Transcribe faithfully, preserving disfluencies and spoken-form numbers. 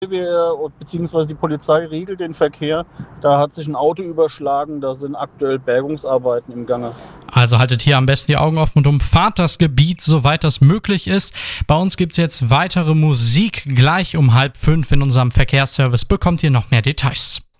Wir, beziehungsweise die Polizei regelt den Verkehr. Da hat sich ein Auto überschlagen, da sind aktuell Bergungsarbeiten im Gange. Also haltet hier am besten die Augen offen und umfahrt das Gebiet, soweit das möglich ist. Bei uns gibt es jetzt weitere Musik. Gleich um halb fünf in unserem Verkehrsservice bekommt ihr noch mehr Details.